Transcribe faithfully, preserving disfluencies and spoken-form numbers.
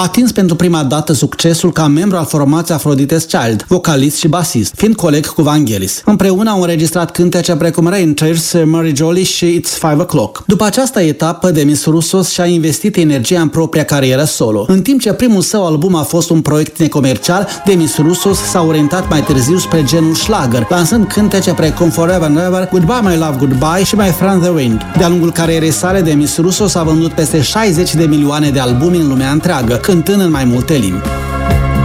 A atins pentru prima dată succesul ca membru al formației Aphrodite's Child, vocalist și basist, fiind coleg cu Vangelis. Împreună au înregistrat cântece precum Rain Tears, Mary Jolly și It's Five O'Clock. După această etapă, Demis Roussos și-a investit energia în propria carieră solo. În timp ce primul său album a fost un proiect necomercial, Demis Roussos s-a orientat mai târziu spre genul schlager, lansând cântece precum Forever and Ever, Goodbye My Love Goodbye și My Friend the Wind. De-a lungul carierei sale, Demis Roussos a vândut peste șaizeci de milioane de albume în lumea întreagă, cântând în mai multe limbi.